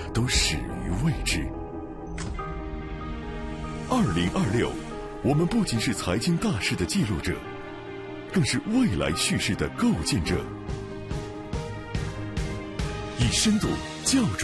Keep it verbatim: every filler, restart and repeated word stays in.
都始于未知。二零二六，我们不仅是财经大事的记录者，更是未来叙事的构建者，以深度校准